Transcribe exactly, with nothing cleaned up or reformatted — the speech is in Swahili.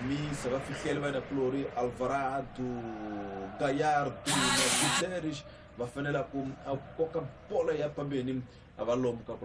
Missa, Rafael vai na Clori, Alvarado, Gallardo, Guterres, vai fazer com a coca bola e a Pambenim, a Valom